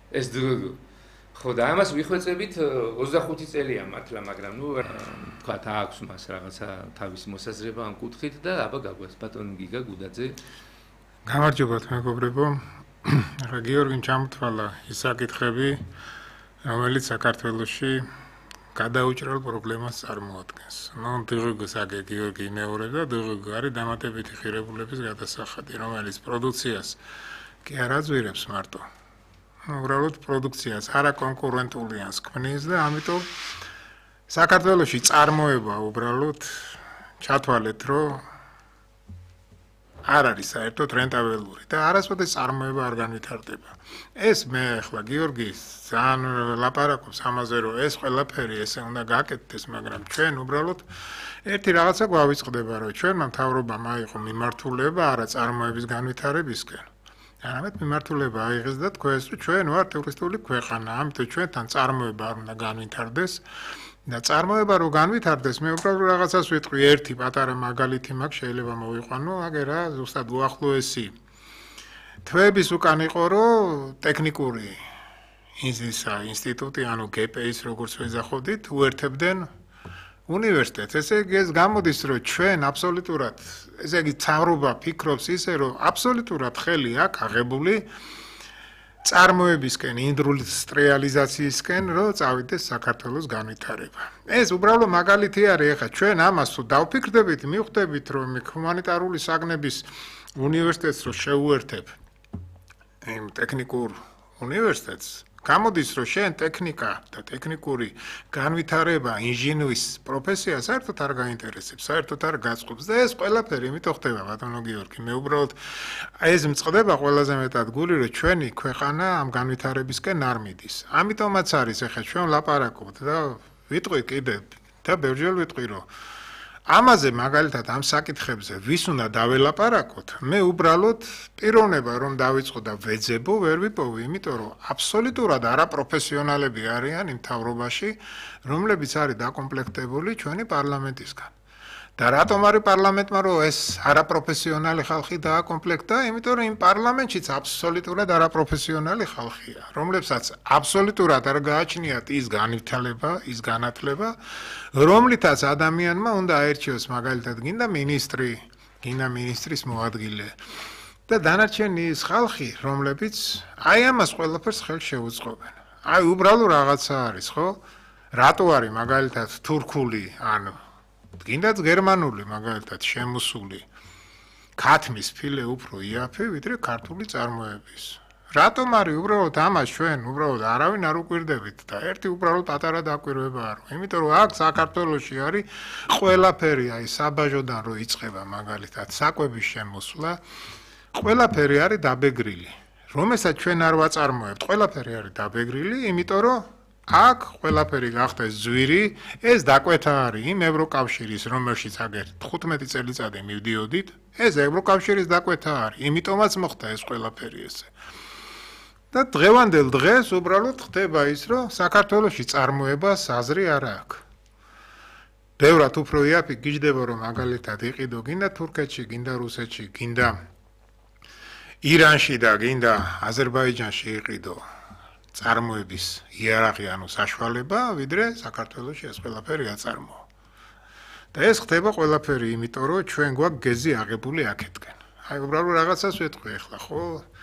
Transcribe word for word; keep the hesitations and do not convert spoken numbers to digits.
ეს დგ. ხო და ამას ვიხვეწებით ოცდახუთი წელია მართლა, მაგრამ ნუ თქვათ აქვს მას რაღაცა თავისი მოსაზრება ამ კუთხით და აბა გაგვას ბატონი გიგა გუდაძე. გამარჯობათ მეგობრებო. ახლა გიორგიმ ჩამოთვალა ის საკითხები, რომელიც საქართველოში გადაუჭრელ პრობლემას წარმოადგენს. ნუ დგ-ს აგე გიორგი იმეორებს და დგ არის დამატებითი ღირებულების გადასახადი, რომელიც პროდუქციას კი არ აძვირებს მარტო. უბრალოდ პროდუქციას არაკონკურენტულიანს ქმნის და ამიტომ საქართველოში წარმოება უბრალოდ ჩათვალეთ, რომ არ არის საერთოდ რენტაბელური და არასოდეს წარმოება არ განვითარდება. ეს მე ახლა გიორგის ძალიან ლაპარაკობს ამაზე, რომ ეს ყველაფერი ესე უნდა გაკეთდეს, მაგრამ ჩვენ უბრალოდ ერთი რაღაცა გვავიწყდება, რომ ჩვენმა მთავრობამ აიღო მიმართულება არა წარმოების განვითარებისკენ. არამედ მიმართულება აიღეს და თქვენს, რომ ჩვენ ვართ ტურისტული ქვეყანა, ამიტომ ჩვენთან წარმოება არ უნდა განვითარდეს და წარმოება რო განვითარდეს, მე უბრალოდ რაღაცას ვიტყვი, ერთი პატარა მაგალითი მაქვს, შეიძლება მოვიყვანო, აგერ რა, ზუსტად უახლოესი. თვეების უკან იყო, რომ ტექნიკური ინსტიტუტი, ანუ გე პე ის როგორც ვეძახოდით, უერთებდნენ უნივერსიტეტს. ესე იგი ეს გამოდის, რომ ჩვენ აბსოლუტურად, ესე იგი მთავრობა ფიქრობს ისე, რომ აბსოლუტურად ხელი აქვს აღებული წარმოებისკენ, ინდუსტრიალიზაციისკენ, რომ წავიდეს საქართველოს განვითარება. ეს უბრალოდ მაგალითი არის, ეხლა ჩვენ ამას თუ დავფიქრდებით, მივხვდებით, რომ ჰუმანიტარული საგნების უნივერსიტეტს რო შეუერთებ იმ ტექნიკურ უნივერსიტეტს, გამოდის, რომ შენ ტექნიკა და ტექნიკური განვითარება, ინჟინრის პროფესია საერთოდ არ გაინტერესებს, საერთოდ არ გაწყობს და ეს ყველაფერი იმიტომ ხდება, ბატონო გიორგი, მე უბრალოდ ეს მწყდება ყველაზე მეტად გული, რომ ჩვენი ქვეყანა ამ განვითარებისკენ არ მიდის. ამიტომაც არის, ეხლა ჩვენ ვლაპარაკობთ და ვიტყვი კიდე და ბევრჯერ ვიტყვი, რომ ამაზე მაგალითად ამ საკითხებზე ვის უნდა დაველაპარაკოთ, მე უბრალოდ პიროვნება რომ დავიწყო და ვეძებო, ვერ ვიპოვი, იმიტომ რომ აბსოლუტურად არაპროფესიონალები არიან იმ მთავრობაში, რომლებიც არის დაკომპლექტებული ჩვენი პარლამენტისგან. და რატომ არის პარლამენტმა რომ ეს არაპროფესიონალი ხალხი დააკომპლექტა? იმიტომ რომ იმ პარლამენტშიც აბსოლუტურად არაპროფესიონალი ხალხია, რომლებსაც აბსოლუტურად არ გააჩნიათ ის განვითარება, ის განათლება, რომლითაც ადამიანმა უნდა აერჩიოს მაგალითად გინდა მინისტრი, გინდა მინისტრის მოადგილე და დანარჩენი ის ხალხი, რომლებიც აი ამას ყველაფერს ხელს შეუწყობენ. აი უბრალოდ რაღაცა არის, ხო? რატო არის მაგალითად თურქული, ანუ გინდაც გერმანული მაგალითად შემოსული ქათმის ფილე უფრო იაფე, ვიდრე ქართული წარმოების. რატომ არის უბრალოდ ამას ჩვენ უბრალოდ არავინ არ უკვირდებით და ერთი უბრალოდ პატარა დაკვირვება არ. იმიტომ რომ აქ საქართველოში არის ყველაფერი, აი საბაჟოდან რო იწყება მაგალითად საკვების შემოსვლა, ყველაფერი არის დაბეგრილი. რომელსაც ჩვენ არ ვაწარმოებთ, ყველაფერი არის დაბეგრილი, იმიტომ რომ აქ ყველაფერი გახდეს ძვირი, ეს დაკვეთა არის იმ ევროკავშირის, რომელშიც აგერ თხუთმეტი წელიწადი მივდიოდით, ეს ევროკავშირის დაკვეთა არის, იმიტომაც მოხდა ეს ყველაფერი ესე. და დღევანდელ დღეს უბრალოდ ხდება ის, რომ საქართველოში წარმოებას აზრი არ აქვს. ბევრად უფრო იაფი გიждდება, რომ მაგალითად იყიდო გინდა თურქეთში, გინდა რუსეთში, გინდა ირანში და გინდა აზერბაიჯანში იყიდო წარმოების იერარქია, ანუ საშუალება, ვიდრე საქართველოში ეს ყველაფერი აწარმოა. და ეს ხდება ყველაფერი იმიტომ, რომ ჩვენ გვაქვს გეზი აღებული აქეთკენ. აი უბრალოდ რაღაცას ვეთქვი ახლა, ხო?